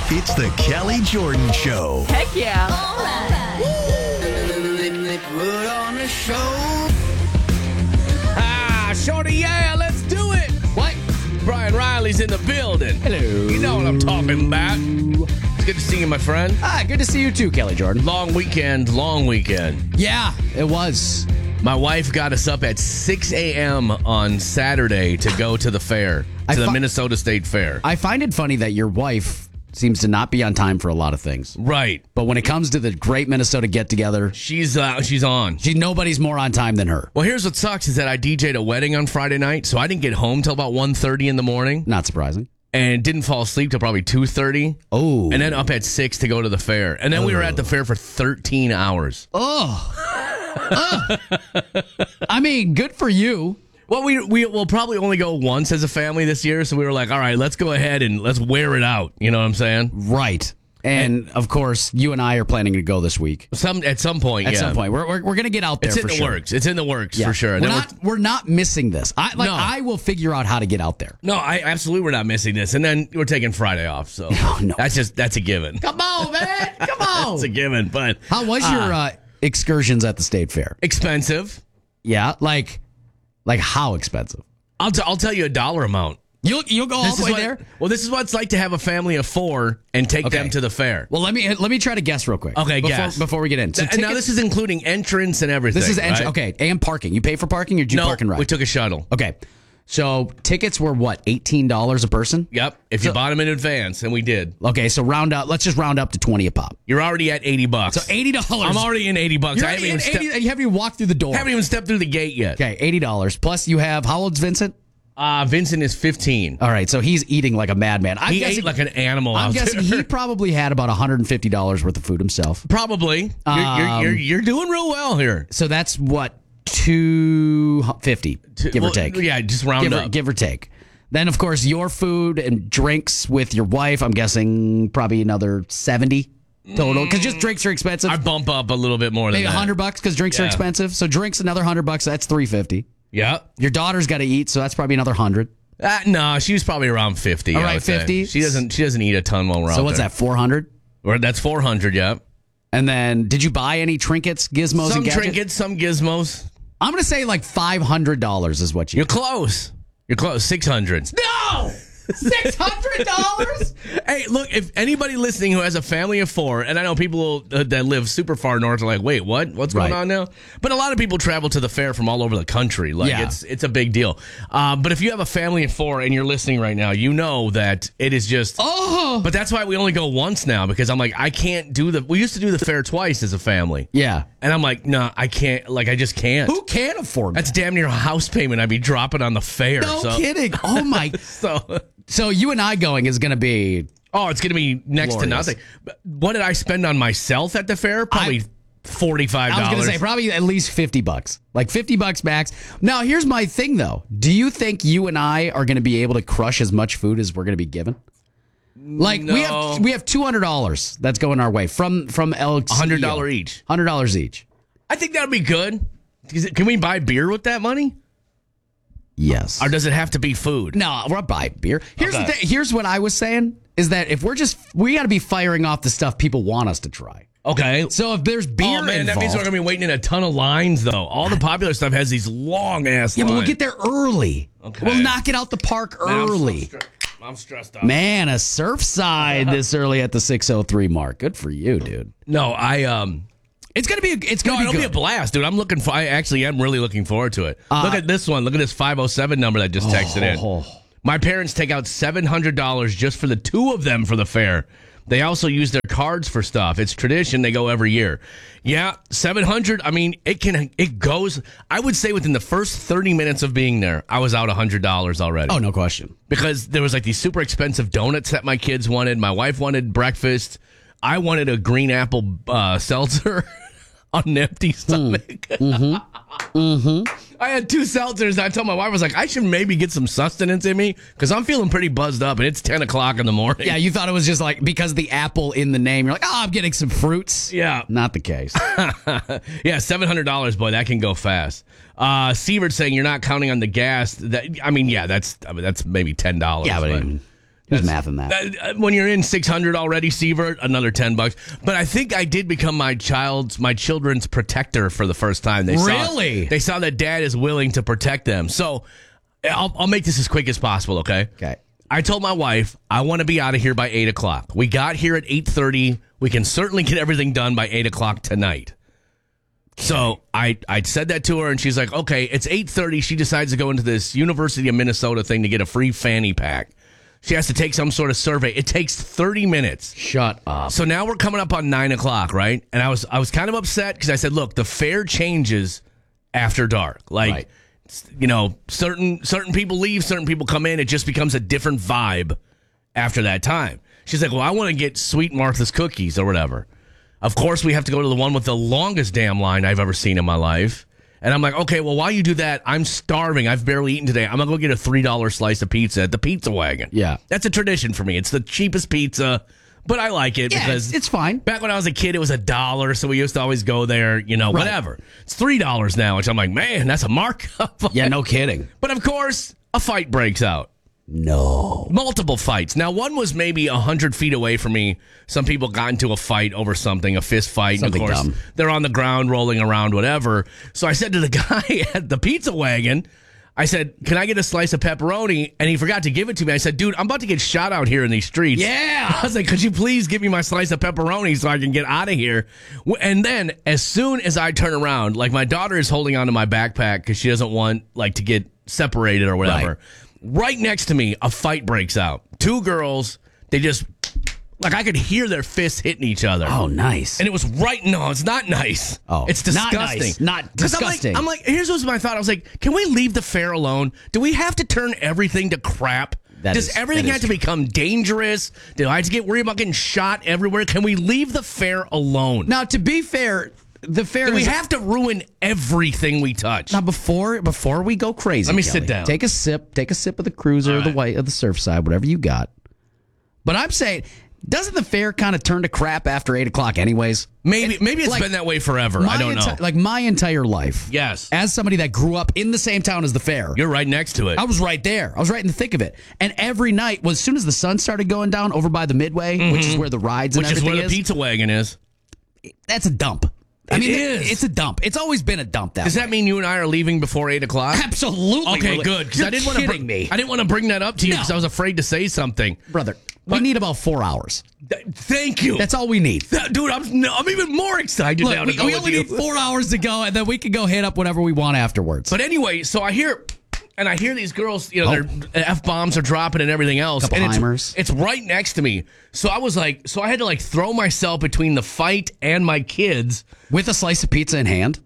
It's the Kelly Jordan Show. Heck yeah. Put on a show. Shorty, yeah, let's do it. What? Brian Riley's in the building. Hello. You know what I'm talking about. It's good to see you, my friend. Good to see you too, Kelly Jordan. Long weekend. Yeah, it was. My wife got us up at 6 a.m. on Saturday to go to the fair, to the Minnesota State Fair. I find it funny that your wife seems to not be on time for a lot of things. Right. But when it comes to the Great Minnesota Get-Together, She's on. nobody's more on time than her. Well, here's what sucks is that I DJ'd a wedding on Friday night, so I didn't get home till about 1:30 in the morning Not surprising. and didn't fall asleep till probably 2:30. Oh. And then up at 6 to go to the fair. And then we were at the fair for 13 hours. I mean, good for you. Well, we will probably only go once as a family this year, so we were like, all right, let's go ahead and let's wear it out. You know what I'm saying? Right. And of course, you and I are planning to go this week. At some point, At some point, we're going to get out there. It's in for the sure. works. It's in the works Yeah. for sure. We're not missing this. I will figure out how to get out there. No, I absolutely we're not missing this. And then we're taking Friday off, so No. that's a given. Come on, man. Come on. That's a given. But How was your excursions at the state fair? expensive? Yeah, like how expensive? I'll tell you a dollar amount. You'll go all the way there. Well, this is what it's like to have a family of 4 and take them to the fair. Well, let me try to guess real quick. Okay, guess before we get in. So And now this is including entrance and everything. this is right? okay, and parking. You pay for parking, or do you No, park and ride? we took a shuttle. Okay, so tickets were what, $18 a person? Yep. If you bought them in advance, and we did, Okay, so let's just round up to 20 a pop. you're already at $80. So $80. I'm already in $80. You're I haven't in even 80, you haven't even walked through the door. haven't even stepped through the gate yet. Okay, $80 plus you have, how old's Vincent? Vincent is 15. All right, so he's eating like a madman. He ate like an animal I'm out guessing there. he probably had about $150 worth of food himself. Probably. You're doing real well here. So that's what, $250, give or Well, take. Yeah, just round up. Give or take. Then, of course, your food and drinks with your wife, I'm guessing probably another $70 total. Because just drinks are expensive. I bump up a little bit more than Maybe that. $100 because drinks are Yeah. expensive. So drinks another $100. That's $350. Yeah. Your daughter's got to eat, so that's probably another $100. No, she was probably around 50. All I right, would say. 50. She doesn't eat a ton while we're out So what's there. that, $400? Or that's 400. Yeah. And then, did you buy any trinkets, gizmos, Some and gadgets? trinkets, some gizmos. I'm going to say like $500 is what you. You're close. 600. No! $600? Hey, look, if anybody listening who has a family of 4, and I know people that live super far north are like, wait, what? What's going Right. on now? But a lot of people travel to the fair from all over the country. Like, Yeah. it's a big deal. But if you have a family of 4 and you're listening right now, you know that it is just... Oh! But that's why we only go once now, because I'm like, I can't do we used to do the fair twice as a family. Yeah. And I'm like, no, I can't. Like, I just can't. Who can afford that? That's damn near a house payment I'd be dropping on the fair. No kidding. Oh, my. So... So you and I going is going to be... Oh, it's going to be next to Glorious. nothing. But what did I spend on myself at the fair? Probably $45. I was going to say probably at least $50. Like $50 max. Now, here's my thing, though. Do you think you and I are going to be able to crush as much food as we're going to be given? Like No. we have $200 that's going our way from El CEO. $100 each. $100 each. I think that would be good. Can we buy beer with that money? Yes. Or does it have to be food? No, we'll buy beer. Here's Okay. the thing. Here's what I was saying is that if we got to be firing off the stuff people want us to try. Okay. So if there's beer Oh, man, that involved, means we're going to be waiting in a ton of lines, though. All the popular stuff has these long-ass yeah, lines. but we'll get there early. Okay. We'll knock it out the park Man, early. I'm stressed out. Man, a Surfside this early at the 6:03 mark. Good for you, dude. No, It's gonna be. It's No, gonna it'll be be a good. blast, dude. I actually am really looking forward to it. Look at this one. Look at this 507 number that just texted in. My parents take out $700 just for the 2 of them for the fair. They also use their cards for stuff. It's tradition. They go every year. Yeah, 700. I mean, it goes. I would say within the first 30 minutes of being there, I was out $100 already. Oh, no question. Because there was like these super expensive donuts that my kids wanted. My wife wanted breakfast. I wanted a green apple seltzer on an empty stomach. I had 2 seltzers. I told my wife, I was like, I should maybe get some sustenance in me because I'm feeling pretty buzzed up and it's 10 o'clock in the morning. Yeah, you thought it was just like because the apple in the name. You're like, oh, I'm getting some fruits. Yeah. Not the case. Yeah, $700, boy, that can go fast. Sievert saying you're not counting on the gas. That's maybe $10. Yeah, but Who's mathing that? When you're in 600 already, Sievert, another $10. But I think I did become my children's protector for the first time. They saw that dad is willing to protect them. So I'll make this as quick as possible, okay? Okay. I told my wife, I want to be out of here by 8 o'clock. We got here at 8:30. We can certainly get everything done by 8 o'clock tonight. So I said that to her, and she's like, okay, it's 8:30. She decides to go into this University of Minnesota thing to get a free fanny pack. She has to take some sort of survey. It takes 30 minutes. Shut up. So now we're coming up on 9 o'clock, right? And I was kind of upset because I said, look, the fair changes after dark. Like, Right. you know, certain people leave, certain people come in. It just becomes a different vibe after that time. She's like, well, I want to get Sweet Martha's cookies or whatever. Of course, we have to go to the one with the longest damn line I've ever seen in my life. And I'm like, okay, well, while you do that, I'm starving. I've barely eaten today. I'm going to go get a $3 slice of pizza at the Pizza Wagon. Yeah. That's a tradition for me. It's the cheapest pizza, but I like it because it's fine. Back when I was a kid, it was $1, so we used to always go there, you know, whatever. It's $3 now, which I'm like, man, that's a markup. Yeah, no kidding. But of course, a fight breaks out. No. Multiple fights. Now, one was maybe 100 feet away from me. Some people got into a fight over something, a fist fight. Something and of course, dumb. they're on the ground rolling around, whatever. So I said to the guy at the Pizza Wagon, I said, can I get a slice of pepperoni? And he forgot to give it to me. I said, dude, I'm about to get shot out here in these streets. Yeah. I was like, could you please give me my slice of pepperoni so I can get out of here? And then as soon as I turn around, like my daughter is holding onto my backpack because she doesn't want like to get separated or whatever. Right next to me, a fight breaks out. Two girls, they just, like I could hear their fists hitting each other. Oh, nice. And it was no, it's not nice. Oh, it's not disgusting. nice. Not 'Cause disgusting. I'm like, here's what's my thought. I was like, can we leave the fair alone? Do we have to turn everything to crap? Does everything have to become dangerous? Do I have to get worried about getting shot everywhere? Can we leave the fair alone? Now, to be fair, the fair We is... have to ruin everything we touch. Now, before we go crazy, Let me Kelly, sit down. Take a sip of the Cruiser, the white, of the Surfside, whatever you got. But I'm saying, doesn't the fair kind of turn to crap after 8 o'clock anyways? Maybe it's like, been that way forever. I don't know. Like my entire life. Yes. As somebody that grew up in the same town as the fair. You're right next to it. I was right there. I was right in the thick of it. And every night, as soon as the sun started going down over by the Midway, which is where the rides and Which is everything where the Pizza Wagon is. that's a dump. I mean, It is. It's a dump. It's always been a dump. Does that mean you and I are leaving before 8 o'clock? Absolutely. Okay, good. Because You're I didn't want to kidding me. I didn't want to bring that up to you No. because I was afraid to say something. Brother, we need about 4 hours. Thank you. That's all we need. Dude, I'm even more excited now to Look, go we with only you. need 4 hours to go, and then we can go hit up whatever we want afterwards. But anyway, so I hear these girls, you know, their F-bombs are dropping and everything else. Couple and Heimers. it's right next to me. So I was like, I had to like throw myself between the fight and my kids. With a slice of pizza in hand?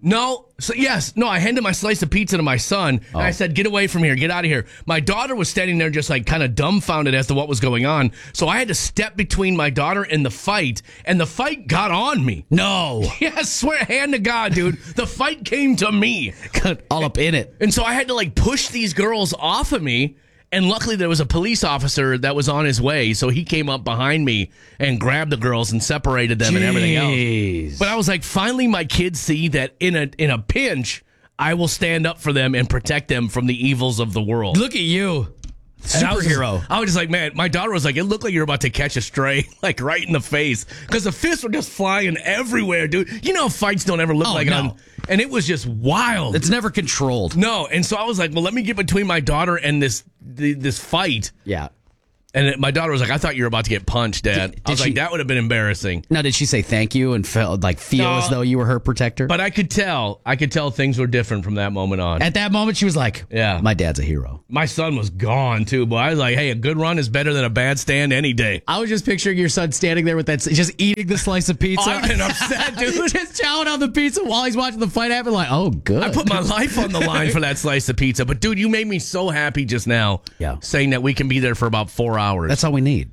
I handed my slice of pizza to my son, and I said, get away from here, get out of here. My daughter was standing there just like kind of dumbfounded as to what was going on, so I had to step between my daughter and the fight, and the fight got on me. No. Yeah, I swear, hand to God, dude, the fight came to me. All up in it. And so I had to like push these girls off of me. And luckily there was a police officer that was on his way. So he came up behind me and grabbed the girls and separated them and everything else. But I was like, finally my kids see that in a pinch, I will stand up for them and protect them from the evils of the world. Look at you. And Superhero. I was just like, man, my daughter was like, it looked like you were about to catch a stray, like right in the face. Because the fists were just flying everywhere, dude. You know, fights don't ever look like it. No. And it was just wild. It's never controlled. No, and so I was like, well, let me get between my daughter and this fight. Yeah. And my daughter was like, I thought you were about to get punched, Dad. Did I was she- like, that would have been embarrassing. Now, did she say thank you and feel No. as though you were her protector? But I could tell things were different from that moment on. At that moment, she was like, Yeah. my dad's a hero. My son was gone, too, but I was like, hey, a good run is better than a bad stand any day. I was just picturing your son standing there with that, just eating the slice of pizza. I've been upset, dude. Just chowing on the pizza while he's watching the fight happen. Like, oh, good. I put my life on the line for that slice of pizza. But, dude, you made me so happy just now saying that we can be there for about 4 hours. That's all we need.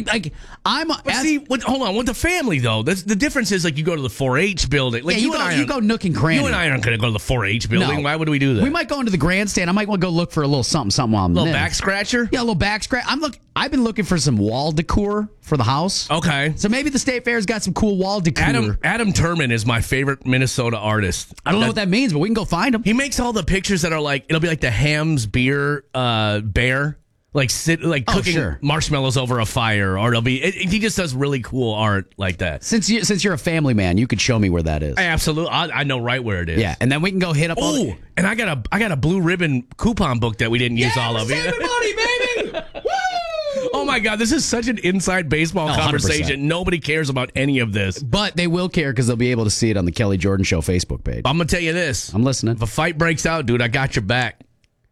Hold on. With the family, though, the difference is like you go to the 4-H building. Like you go nook and cranny. You and I aren't going to go to the 4-H building. No. Why would we do that? We might go into the grandstand. I might want to go look for a little something while I'm little there. back scratcher? Yeah, a little back scratch. I've been looking for some wall decor for the house. Okay. So maybe the State Fair's got some cool wall decor. Adam Turman is my favorite Minnesota artist. I don't know what that means, but we can go find him. He makes all the pictures that are like, it'll be like the Ham's beer bear. like cooking sure. marshmallows over a fire, or he just does really cool art like that. Since you're a family man, you could show me where that is. Absolutely, I know right where it is. Yeah, and then we can go hit up. Oh, and I got a blue ribbon coupon book that we didn't use all of. Saving money, baby! Woo! Oh my God, this is such an inside baseball 100%. conversation. Nobody cares about any of this. But they will care because they'll be able to see it on the Kelly Jordan Show Facebook page. I'm gonna tell you this: I'm listening. if a fight breaks out, dude, I got your back.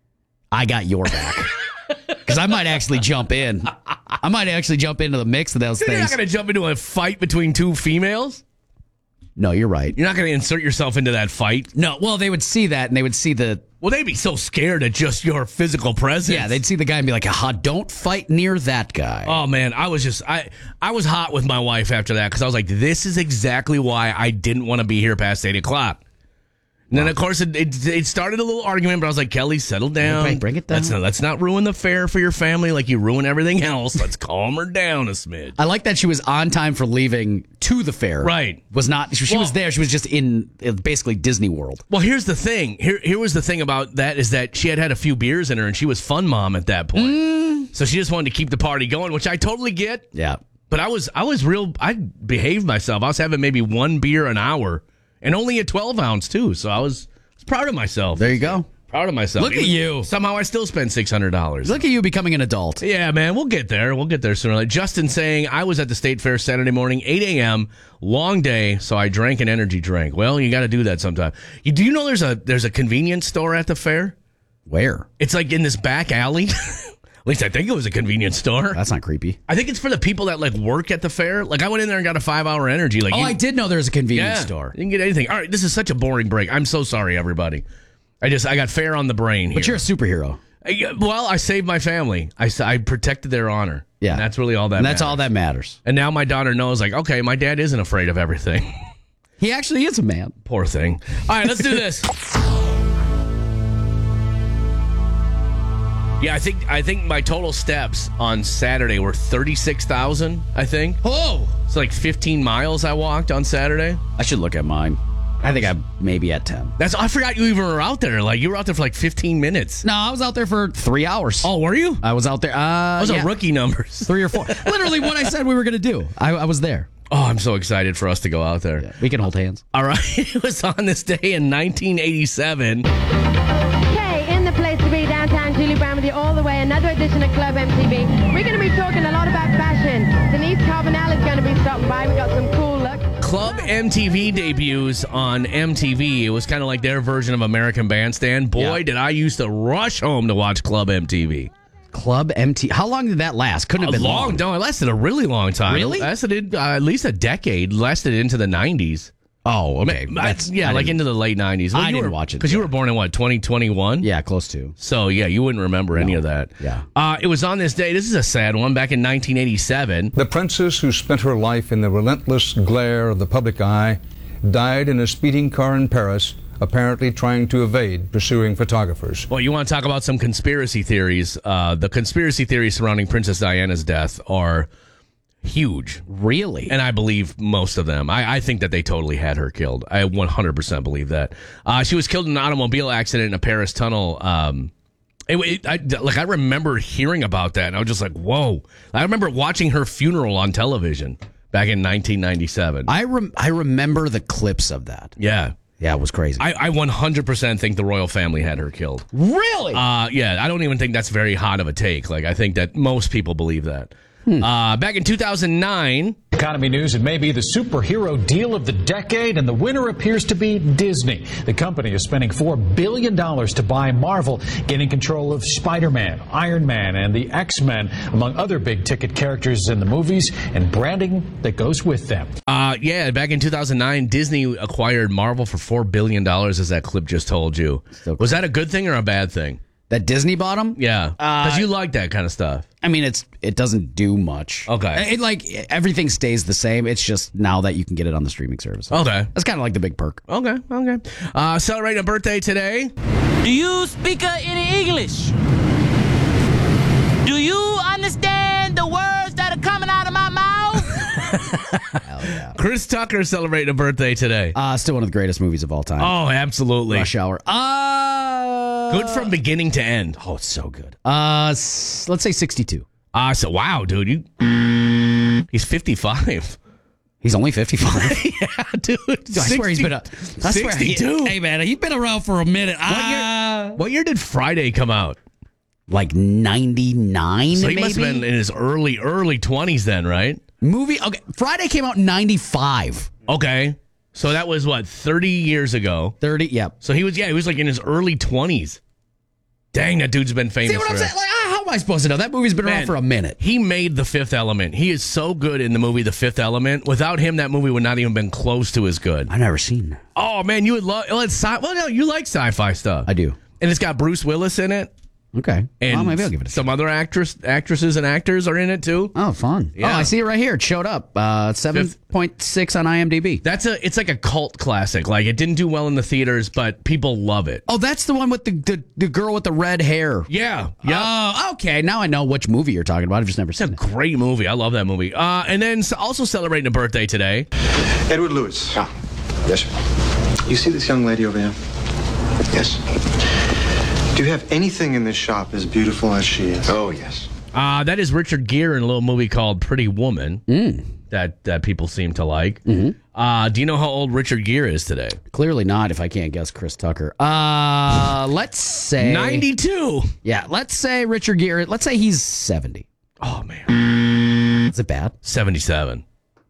I got your back. Because I might actually jump in. I might actually jump into the mix of those Dude, you're not things. gonna jump into a fight between two females. No, you're right. You're not gonna insert yourself into that fight. No, well, they would see that and they would see the. Well, they'd be so scared at just your physical presence. Yeah, they'd see the guy and be like, aha, don't fight near that guy. Oh man, I was hot with my wife after that because I was like, this is exactly why I didn't want to be here past 8:00. And then, of course, it started a little argument, but I was like, Kelly, settle down. Okay, bring it down. Let's not ruin the fair for your family like you ruin everything else. Let's calm her down a smidge. I like that she was on time for leaving to the fair. Right. Was not. She was there. She was just in basically Disney World. Well, here's the thing. Here was the thing about that is that she had a few beers in her, and she was fun mom at that point. So she just wanted to keep the party going, which I totally get. Yeah. But I behaved myself. I was having maybe one beer an hour. And only a 12-ounce, too. So I was proud of myself. There you go. Proud of myself. Look at you. Somehow I still spend $600. Look at you becoming an adult. Yeah, man. We'll get there. We'll get there sooner or later. Justin saying, I was at the State Fair Saturday morning, 8 a.m., long day, so I drank an energy drink. Well, you got to do that sometime. Do you know there's a convenience store at the fair? Where? It's like in this back alley. At least I think it was a convenience store. That's not creepy. I think it's for the people that like work at the fair. Like I went in there and got a 5-hour energy. Like, I did know there was a convenience yeah, store. You can get anything. All right, this is such a boring break. I'm so sorry, everybody. I got fair on the brain here. But you're a superhero. Well, I saved my family. I protected their honor. Yeah. And that's really all that And that's matters. all that matters. And now my daughter knows, like, okay, my dad isn't afraid of everything. He actually is a man. Poor thing. All right, let's do this. Yeah, I think my total steps on Saturday were 36,000, I think. Oh! It's like 15 miles I walked on Saturday. I should look at mine. I think I'm maybe at 10. I forgot you even were out there. Like, you were out there for like 15 minutes. No, I was out there for 3 hours. Oh, were you? I was out there. Those are rookie numbers. 3 or 4. Literally what I said we were going to do. I was there. Oh, I'm so excited for us to go out there. Yeah, we can hold hands. All right. It was on this day in 1987. Okay, in the place to be, downtown, Julie Brown with you all the way. Another edition of Club MTV. We're going to be talking a lot about fashion. Denise Carbonell is going to be stopping by. We got some cool looks. Club MTV debuts on MTV. It was kind of like their version of American Bandstand. Boy, did I used to rush home to watch Club MTV. Club MTV. How long did that last? Couldn't have been long. No, it lasted a really long time. Really? It lasted at least a decade. Lasted into the 90s. Oh, okay. Into the late 90s. I didn't watch it. Because you were born in what, 2021? Yeah, close to. So, yeah, you wouldn't remember any of that. Yeah. It was on this day. This is a sad one. Back in 1987. The princess who spent her life in the relentless glare of the public eye died in a speeding car in Paris, apparently trying to evade pursuing photographers. Well, you want to talk about some conspiracy theories. The conspiracy theories surrounding Princess Diana's death are huge. Really? And I believe most of them. I think that they totally had her killed. I 100% believe that. She was killed in an automobile accident in a Paris tunnel. I remember hearing about that, and I was just like, whoa. I remember watching her funeral on television back in 1997. I remember the clips of that. Yeah. Yeah, it was crazy. I 100% think the royal family had her killed. Really? Yeah, I don't even think that's very hot of a take. Like, I think that most people believe that. Back in 2009... Economy news, it may be the superhero deal of the decade, and the winner appears to be Disney. The company is spending $4 billion to buy Marvel, gaining control of Spider-Man, Iron Man, and the X-Men, among other big-ticket characters in the movies, and branding that goes with them. Yeah, back in 2009, Disney acquired Marvel for $4 billion, as that clip just told you. Was that a good thing or a bad thing? That Disney bought them? Yeah, because you like that kind of stuff. I mean, it doesn't do much. Okay. Everything stays the same. It's just now that you can get it on the streaming service. Okay. That's kind of like the big perk. Okay. Celebrating a birthday today. Do you speak any English? Do you understand the words that are coming out of my mouth? Hell yeah. Chris Tucker celebrating a birthday today. Still one of the greatest movies of all time. Oh, absolutely. Rush Hour. Good from beginning to end. Oh, it's so good. Let's say 62. So wow, dude, he's 55. He's only 55. Yeah, dude. I swear he's been a 62. Hey, man, he's been around for a minute. What year did Friday come out? Like 99, So he maybe? must have been in his early 20s then, right? Movie, okay. Friday came out in 95. Okay. So that was what, 30 years ago? 30, yeah. So he was like in his early 20s. Dang, that dude's been famous. See what I'm forever. saying? Like, how am I supposed to know? That movie's been around for a minute. He made The Fifth Element. He is so good in the movie The Fifth Element. Without him, that movie would not even been close to as good. I've never seen that. Oh man, you would love. Well, no, you like sci-fi stuff. I do. And it's got Bruce Willis in it. Okay. And well, maybe I'll give it a some other actresses and actors are in it too. Oh, fun. Yeah. Oh, I see it right here. It showed up. 7.6 on IMDb. It's like a cult classic. Like it didn't do well in the theaters, but people love it. Oh, that's the one with the girl with the red hair. Yeah. Yeah. Oh, okay. Now I know which movie you're talking about. I've just never seen it. Great movie. I love that movie. And then also celebrating a birthday today. Edward Lewis. Ah, yes, sir. You see this young lady over there? Yes. Do you have anything in this shop as beautiful as she is? Oh, yes. That is Richard Gere in a little movie called Pretty Woman that people seem to like. Mm-hmm. Do you know how old Richard Gere is today? Clearly not, if I can't guess Chris Tucker. Let's say 92. Yeah, let's say Richard Gere. Let's say he's 70. Oh, man. Is it bad? 77.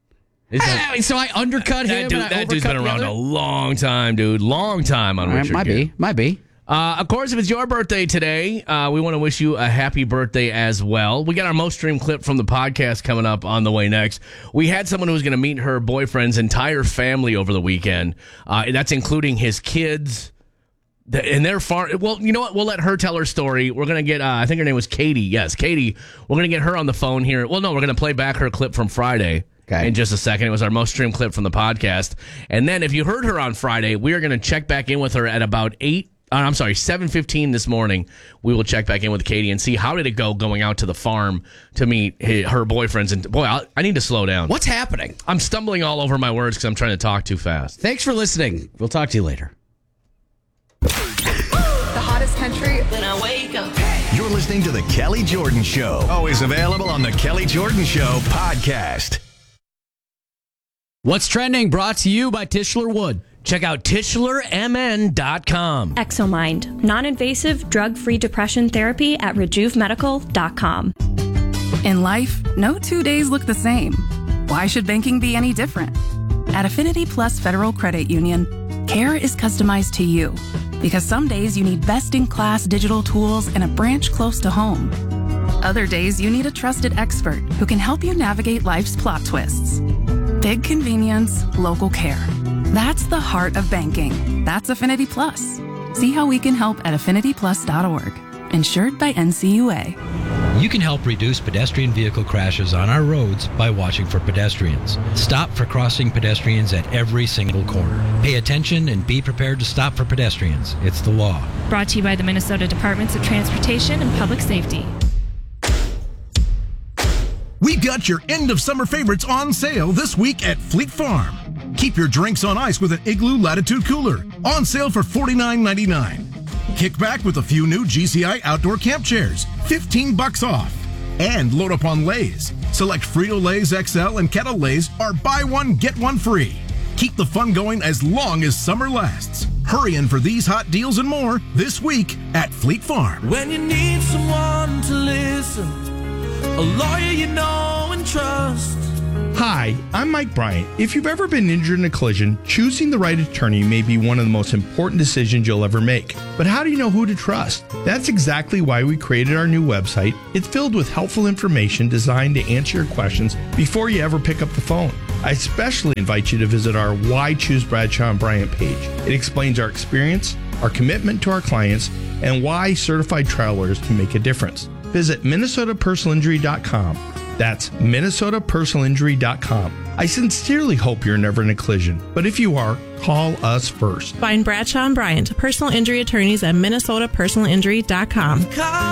So I undercut him. That dude's been around a long time, dude. Long time on Richard Gere. Might be. Of course, if it's your birthday today, we want to wish you a happy birthday as well. We got our most streamed clip from the podcast coming up on the way next. We had someone who was going to meet her boyfriend's entire family over the weekend. That's including his kids. And they're far. Well, you know what? We'll let her tell her story. We're going to get, I think her name was Katie. Yes, Katie. We're going to get her on the phone here. Well, no, we're going to play back her clip from Friday. Okay. In just a second. It was our most streamed clip from the podcast. And then if you heard her on Friday, we are going to check back in with her at about 7:15 this morning. We will check back in with Katie and see how did it go going out to the farm to meet her boyfriends. And boy, I need to slow down. What's happening? I'm stumbling all over my words because I'm trying to talk too fast. Thanks for listening. We'll talk to you later. The hottest country. When I wake up. You're listening to The Kelly Jordan Show. Always available on The Kelly Jordan Show podcast. What's trending? Brought to you by Tischler Wood. Check out TischlerMN.com. Exomind, non-invasive, drug-free depression therapy at RejuveMedical.com. In life, no 2 days look the same. Why should banking be any different? At Affinity Plus Federal Credit Union, care is customized to you. Because some days you need best-in-class digital tools and a branch close to home. Other days you need a trusted expert who can help you navigate life's plot twists. Big convenience, local care. That's the heart of banking. That's Affinity Plus. See how we can help at affinityplus.org. Insured by NCUA. You can help reduce pedestrian vehicle crashes on our roads by watching for pedestrians. Stop for crossing pedestrians at every single corner. Pay attention and be prepared to stop for pedestrians. It's the law. Brought to you by the Minnesota Departments of Transportation and Public Safety. We've got your end of summer favorites on sale this week at Fleet Farm. Keep your drinks on ice with an Igloo Latitude Cooler. On sale for $49.99. Kick back with a few new GCI outdoor camp chairs. $15 off. And load up on Lay's. Select Frito-Lay's XL and Kettle Lay's are buy one, get one free. Keep the fun going as long as summer lasts. Hurry in for these hot deals and more this week at Fleet Farm. When you need someone to listen, a lawyer you know and trust. Hi, I'm Mike Bryant. If you've ever been injured in a collision, choosing the right attorney may be one of the most important decisions you'll ever make. But how do you know who to trust? That's exactly why we created our new website. It's filled with helpful information designed to answer your questions before you ever pick up the phone. I especially invite you to visit our Why Choose Bradshaw and Bryant page. It explains our experience, our commitment to our clients, and why certified trial lawyers can make a difference. Visit MinnesotaPersonalInjury.com. That's MinnesotaPersonalInjury.com. I sincerely hope you're never in a collision, but if you are, call us first. Find Bradshaw and Bryant, personal injury attorneys at MinnesotaPersonalInjury.com.